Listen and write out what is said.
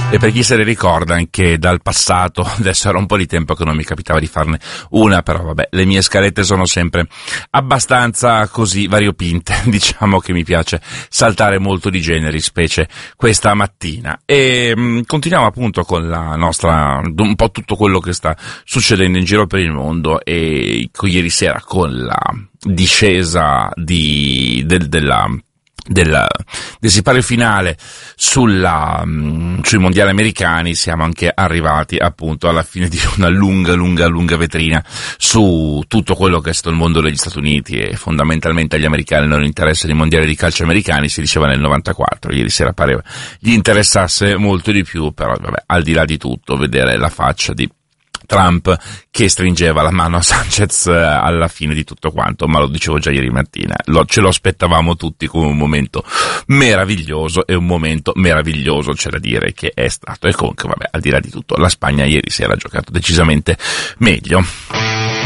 E per chi se ne ricorda anche dal passato, adesso era un po' di tempo che non mi capitava di farne una, però vabbè, le mie scalette sono sempre abbastanza così variopinte, diciamo che mi piace saltare molto di generi, specie questa mattina. E continuiamo appunto con la nostra, un po' tutto quello che sta succedendo in giro per il mondo, e ieri sera con la discesa del sipario finale sui mondiali americani, siamo anche arrivati appunto alla fine di una lunga vetrina su tutto quello che è stato il mondo degli Stati Uniti, e fondamentalmente agli americani non interessano i mondiali di calcio americani, si diceva nel 94, ieri sera pareva gli interessasse molto di più, però vabbè, al di là di tutto, vedere la faccia di Trump che stringeva la mano a Sanchez alla fine di tutto quanto, ma lo dicevo già ieri mattina, ce lo aspettavamo tutti come un momento meraviglioso, e un momento meraviglioso c'è da dire che è stato. E comunque vabbè, al di là di tutto, la Spagna ieri sera ha giocato decisamente meglio.